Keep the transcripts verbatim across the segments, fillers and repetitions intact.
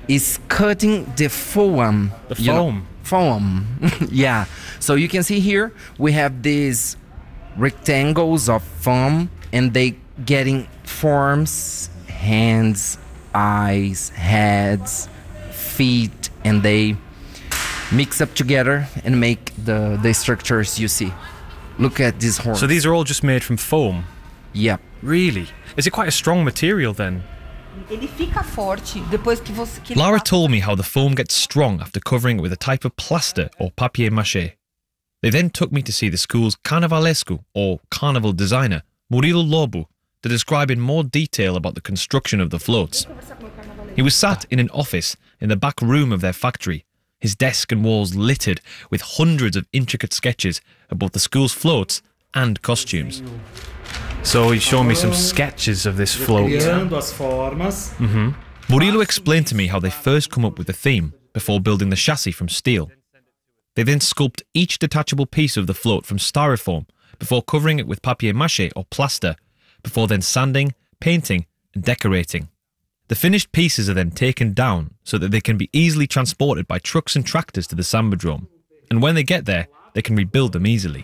is cutting the foam. The you know, foam. foam. Yeah. So you can see here we have these rectangles of foam, and they getting forms, hands, eyes, heads, feet, and they mix up together and make the, the structures you see. Look at this horse. So these are all just made from foam? Yep. Really? Is it quite a strong material then? Ele fica forte depois que você que Lara told me how the foam gets strong after covering it with a type of plaster or papier-mâché. They then took me to see the school's carnavalesco or carnival designer, Murilo Lobo, to describe in more detail about the construction of the floats. He was sat in an office in the back room of their factory, his desk and walls littered with hundreds of intricate sketches of both the school's floats and costumes. So he's showing me some sketches of this float. Mm-hmm. Murilo explained to me how they first come up with the theme before building the chassis from steel. They then sculpt each detachable piece of the float from styrofoam before covering it with papier-mâché or plaster, before then sanding, painting and decorating. The finished pieces are then taken down so that they can be easily transported by trucks and tractors to the Sambadrome. And when they get there, they can rebuild them easily.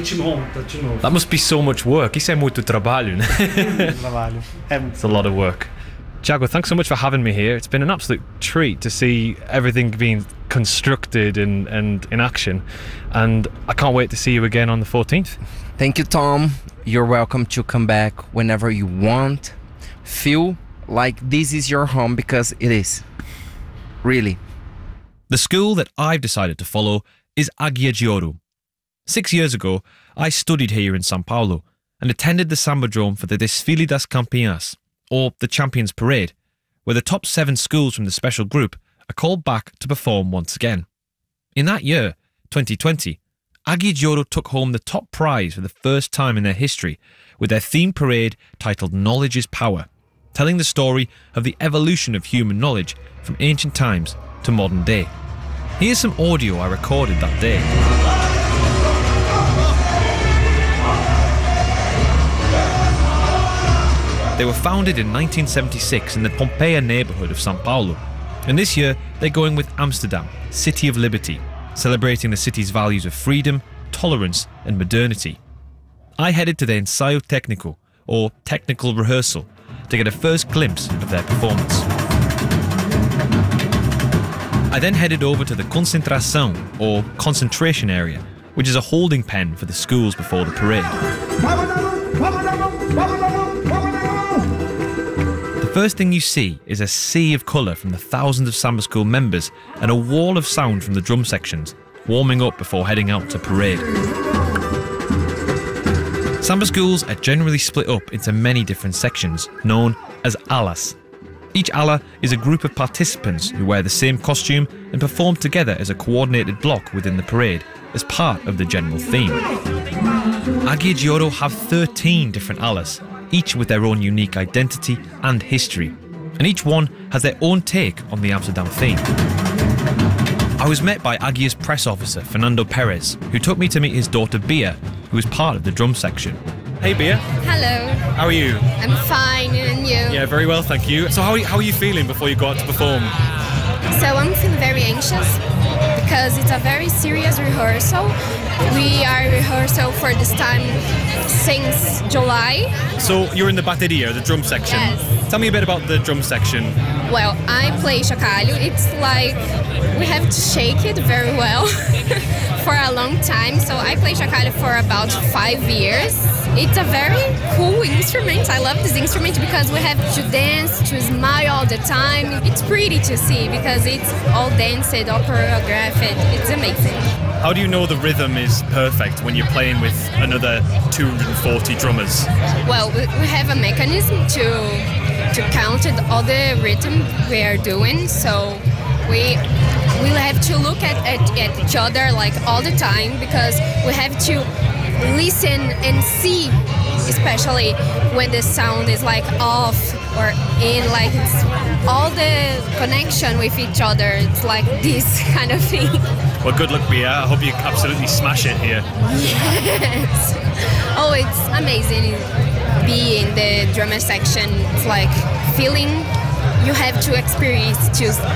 That must be so much work. Isso é muito trabalho, né? It's a lot of work. Thiago, thanks so much for having me here. It's been an absolute treat to see everything being constructed and, and in action. And I can't wait to see you again on the fourteenth. Thank you, Tom. You're welcome to come back whenever you want. Feel like this is your home, because it is. Really. The school that I've decided to follow is Águia de Ouro. Six years ago, I studied here in São Paulo and attended the Sambadrome for the Desfile das Campeãs, or the Champions Parade, where the top seven schools from the special group are called back to perform once again. In that year, twenty twenty, Águia de Ouro took home the top prize for the first time in their history with their theme parade titled Knowledge is Power, telling the story of the evolution of human knowledge from ancient times to modern day. Here's some audio I recorded that day. They were founded in nineteen seventy-six in the Pompeia neighbourhood of São Paulo, and this year they're going with Amsterdam, City of Liberty, celebrating the city's values of freedom, tolerance and modernity. I headed to their ensaio técnico, or technical rehearsal, to get a first glimpse of their performance. I then headed over to the concentração, or concentration area, which is a holding pen for the schools before the parade. The first thing you see is a sea of colour from the thousands of Samba School members and a wall of sound from the drum sections, warming up before heading out to parade. Samba schools are generally split up into many different sections, known as alas. Each ala is a group of participants who wear the same costume and perform together as a coordinated block within the parade, as part of the general theme. Águia de Ouro have thirteen different alas, each with their own unique identity and history, and each one has their own take on the Amsterdam theme. I was met by Águia's press officer, Fernando Perez, who took me to meet his daughter Bia, who is part of the drum section. Hey Bia. Hello. How are you? I'm fine, and you? Yeah, very well, thank you. So how are you, how are you feeling before you go out to perform? So I'm feeling very anxious because it's a very serious rehearsal. We are rehearsal for this time since July. So you're in the bateria, the drum section. Yes. Tell me a bit about the drum section. Well, I play chacalho. It's like we have to shake it very well for a long time. So I play chacalho for about five years. It's a very cool instrument. I love this instrument because we have to dance, to smile all the time. It's pretty to see because it's all danced, all choreographed. It's amazing. How do you know the rhythm is perfect when you're playing with another two hundred forty drummers? Well, we we have a mechanism to to count all the rhythm we are doing. So we we have to look at, at, at each other like all the time because we have to listen and see, especially when the sound is like off or in, like it's all the connection with each other. It's like this kind of thing. Well, good luck, Bia. I hope you absolutely smash it here. Yes. Oh, it's amazing. Be in the drummer section. It's like feeling you have to experience to